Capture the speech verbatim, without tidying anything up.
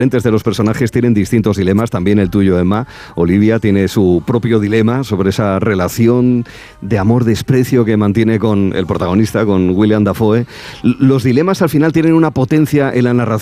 de los personajes tienen distintos dilemas, también el tuyo, Emma. Olivia tiene su propio dilema sobre esa relación de amor-desprecio que mantiene con el protagonista, con William Dafoe. Los dilemas al final tienen una potencia en la narración